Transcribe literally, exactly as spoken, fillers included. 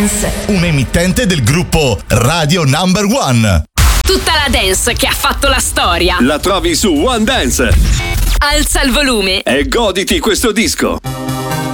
Dance. Un emittente del gruppo Radio Number One. Tutta la dance che ha fatto la storia la trovi su One Dance. Alza il volume e goditi questo disco.